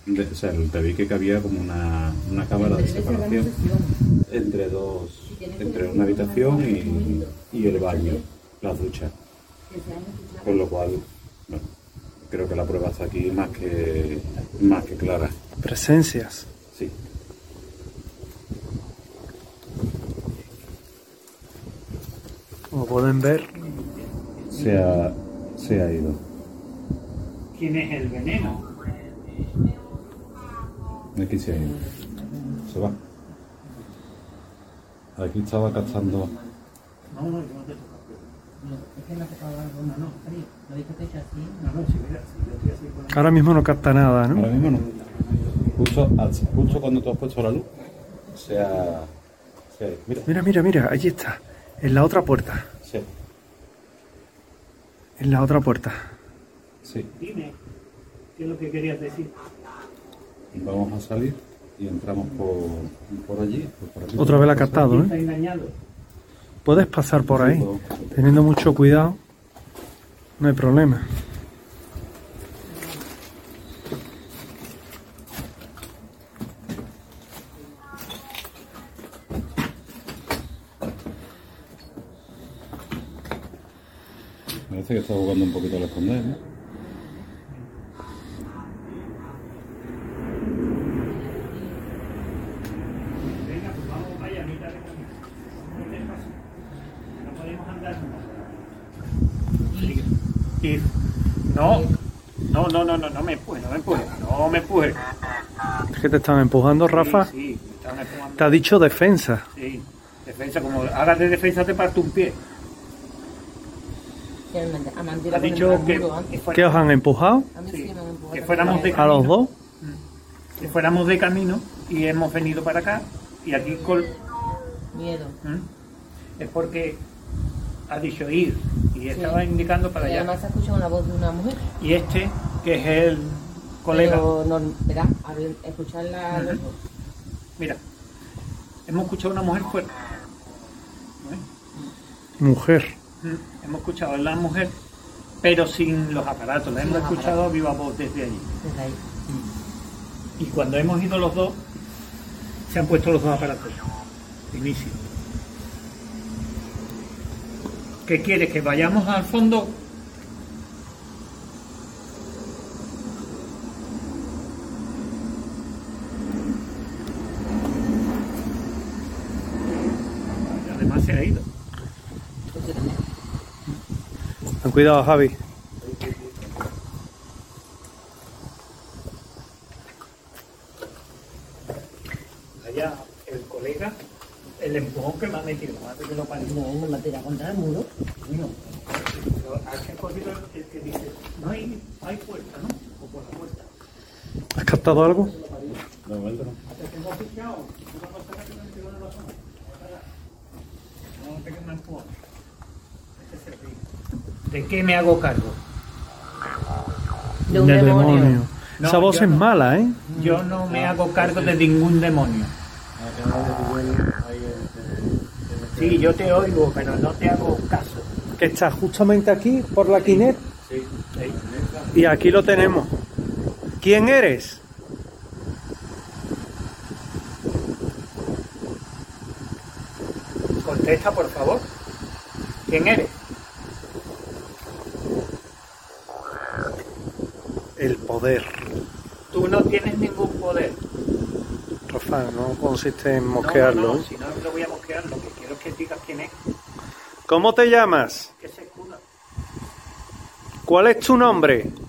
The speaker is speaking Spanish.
o sea, el tabique que había como una cámara de separación entre una habitación y el baño, las duchas. Con lo cual, bueno, creo que la prueba está aquí más que clara. Presencias. Sí. Como pueden ver, Se ha ido. ¿Quién es el veneno? Aquí se ha ido. Se va. Aquí estaba cazando. No, yo no te toco. Es que no te acabo de dar una, no, ¿lo viste que he hecho así? No, si mira, si yo estoy así con la... ahora mismo no capta nada, ¿no? Ahora mismo no. Justo cuando tú has puesto la luz, se ha ido. Mira, allí está. En la otra puerta. Sí. En la otra puerta. Sí. Dime, ¿qué es lo que querías decir? Vamos a salir y entramos por allí. Por aquí. Otra vez la ha captado, Está ¿eh? engañado. Puedes pasar por ahí. Teniendo mucho cuidado, no hay problema. Parece que está jugando un poquito al esconder, ¿no? Venga, pues vamos vaya a mitad de camino. No te pases. No podemos andar. Ir. No me empuje, no me empuje. Es que te están empujando, Rafa. Sí, me están empujando. Te ha dicho defensa. Sí, defensa, como hagas de defensa te parto un pie. Ha dicho ¿Qué os han empujado? sí, que fuéramos de ¿A camino. los dos? Que fuéramos de camino y hemos venido para acá y aquí con... Miedo. Es porque ha dicho ir y estaba indicando para Y allá. además se escucha una voz de una mujer. Y este, que es el colega, Pero no, verá, escucharla los dos. mira, hemos escuchado a una mujer fuera. Mujer. Hemos escuchado a la mujer, pero sin los aparatos. La hemos los escuchado a viva voz desde allí. Desde ahí. Y cuando hemos ido los dos, se han puesto los dos aparatos. De inicio. ¿Qué quieres? ¿Que vayamos al fondo? Además se ha ido. Ten cuidado, Javi. Allá el colega, el empujón que me ha metido, antes que lo parió. No, me matará contra el muro. Mío. Pero aquí ha cogido el que dice, no hay puerta, ¿no? O por la puerta. ¿Has captado algo? De momento no. Hasta que hemos fichado, una cosa que no entiendo de la zona. No, pequeño empujón. Este se ríe. ¿De qué me hago cargo? De un demonio. No, Esa voz yo es no. mala, ¿eh? Yo no me hago cargo de ningún demonio. Sí, yo te oigo, pero no te hago caso. Que está justamente aquí, por la quinet. Sí. Y aquí lo tenemos. ¿Quién eres? Contesta, por favor. ¿Quién eres? El poder. Tú no tienes ningún poder. Rafa, no consiste en mosquearlo. No, si no lo voy a mosquear, lo que quiero es que digas quién es. ¿Cómo te llamas? Que se escuda. ¿Cuál es tu nombre?